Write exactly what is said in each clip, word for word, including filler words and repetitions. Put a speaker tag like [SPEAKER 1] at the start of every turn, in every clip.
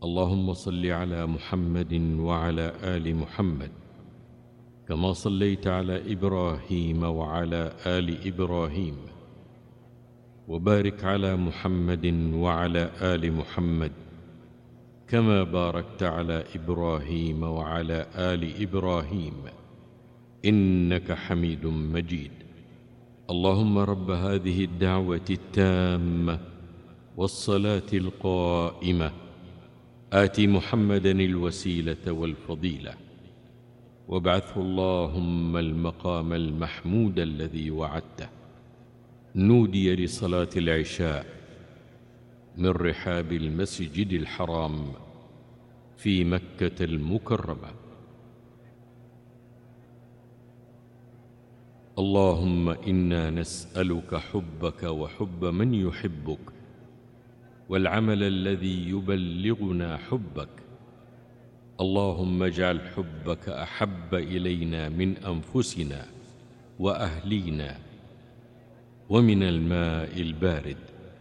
[SPEAKER 1] اللهم صل على محمد وعلى آل محمد كما صليت على إبراهيم وعلى آل إبراهيم، وبارك على محمد وعلى آل محمد كما باركت على إبراهيم وعلى آل إبراهيم إنك حميد مجيد. اللهم رب هذه الدعوة التامة والصلاة القائمة آت محمدا الوسيلة والفضيلة وابعثه اللهم المقام المحمود الذي وعدته. نودي لصلاة العشاء من رحاب المسجد الحرام في مكة المكرمة. اللهم إنا نسألك حبك وحب من يحبك والعمل الذي يبلغنا حبك. اللهم اجعل حبك أحب إلينا من أنفسنا وأهلينا ومن الماء البارد.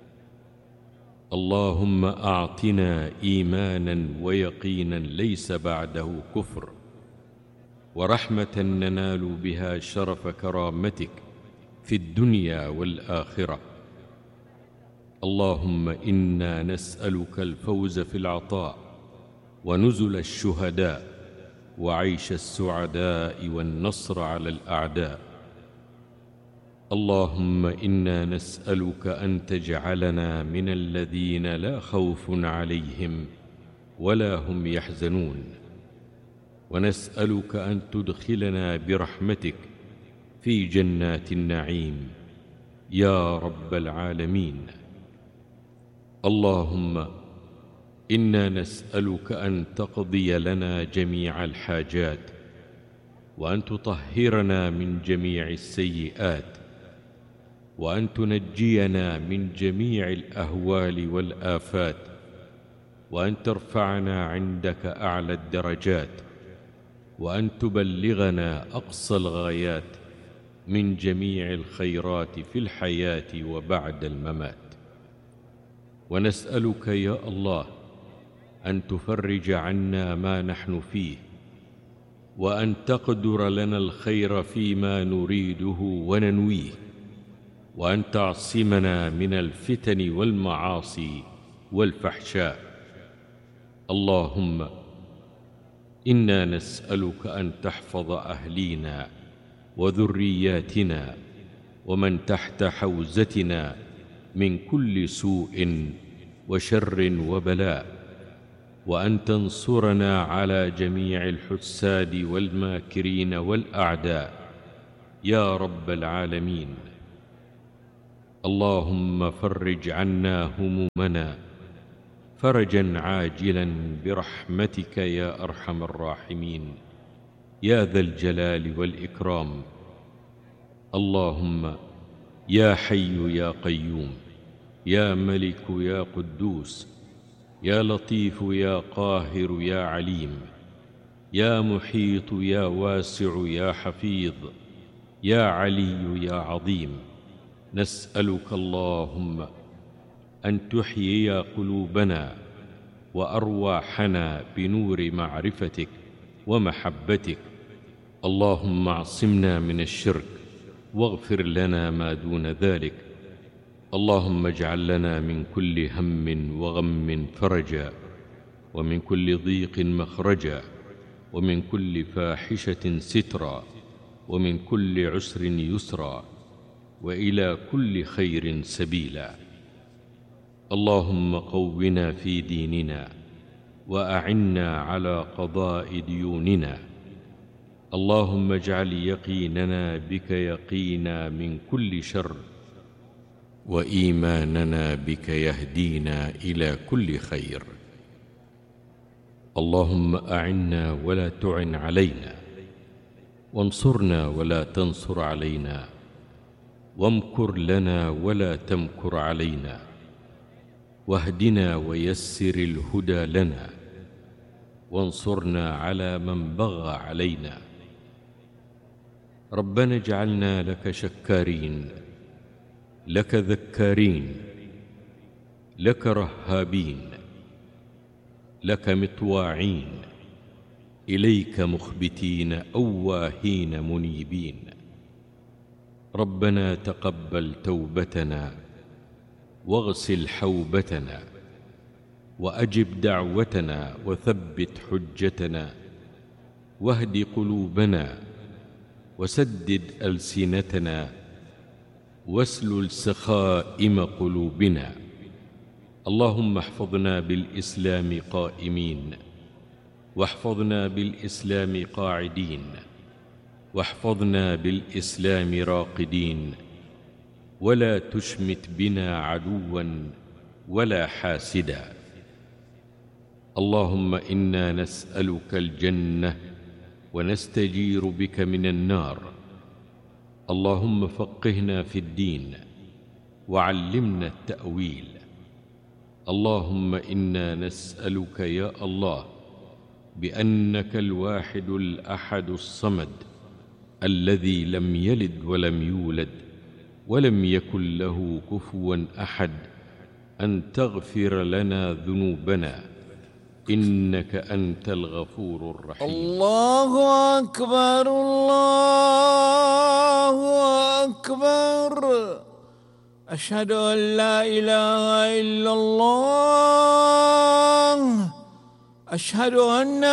[SPEAKER 1] اللهم أعطنا إيمانا ويقينا ليس بعده كفر، ورحمة ننال بها شرف كرامتك في الدنيا والآخرة. اللهم إنا نسألك الفوز في العطاء ونزل الشهداء وعيش السعداء والنصر على الأعداء. اللهم إنا نسألك أن تجعلنا من الذين لا خوف عليهم ولا هم يحزنون، ونسألك أن تدخلنا برحمتك في جنات النعيم يا رب العالمين. اللهم إنا نسألك أن تقضي لنا جميع الحاجات، وأن تطهرنا من جميع السيئات، وأن تنجينا من جميع الأهوال والآفات، وأن ترفعنا عندك أعلى الدرجات، وأن تبلغنا أقصى الغايات من جميع الخيرات في الحياة وبعد الممات. ونسألك يا الله أن تفرج عنا ما نحن فيه، وأن تقدر لنا الخير فيما نريده وننويه، وأن تعصمنا من الفتن والمعاصي والفحشاء. اللهم إنا نسألك أن تحفظ أهلينا وذرياتنا ومن تحت حوزتنا من كل سوء وشر وبلاء، وأن تنصرنا على جميع الحساد والماكرين والأعداء يا رب العالمين. اللهم فرج عنا همومنا فرجا عاجلا برحمتك يا أرحم الراحمين يا ذا الجلال والإكرام. اللهم يا حي يا قيوم يا ملك يا قدوس يا لطيف يا قاهر يا عليم يا محيط يا واسع يا حفيظ يا علي يا عظيم، نسألك اللهم أن تحيي قلوبنا وأرواحنا بنور معرفتك ومحبتك. اللهم اعصمنا من الشرك واغفر لنا ما دون ذلك. اللهم اجعل لنا من كل هم وغم فرجا، ومن كل ضيق مخرجا، ومن كل فاحشة سترا، ومن كل عسر يسرا، وإلى كل خير سبيلا. اللهم قونا في ديننا وأعنا على قضاء ديوننا. اللهم اجعل يقيننا بك يقينا من كل شر، وإيماننا بك يهدينا إلى كل خير. اللهم أعنا ولا تعن علينا، وانصرنا ولا تنصر علينا، وامكر لنا ولا تمكر علينا، واهدنا ويسر الهدى لنا، وانصرنا على من بغى علينا. ربنا اجعلنا لك شكارين، لك ذكارين، لك رهابين، لك مطواعين، إليك مخبتين أواهين منيبين. ربنا تقبل توبتنا واغسل حوبتنا وأجب دعوتنا وثبت حجتنا واهد قلوبنا وسدد ألسنتنا واسلل سخائم قلوبنا. اللهم احفظنا بالإسلام قائمين، واحفظنا بالإسلام قاعدين، واحفظنا بالإسلام راقدين، ولا تشمت بنا عدوا ولا حاسدا. اللهم إنا نسألك الجنة ونستجير بك من النار. اللهم فقهنا في الدين وعلمنا التأويل. اللهم إنا نسألك يا الله بأنك الواحد الأحد الصمد الذي لم يلد ولم يولد ولم يكن له كفوا أحد أن تغفر لنا ذنوبنا، إنك أنت الغفور الرحيم.
[SPEAKER 2] الله أكبر، الله أكبر. أشهد أن لا إله إلا الله. أشهد أن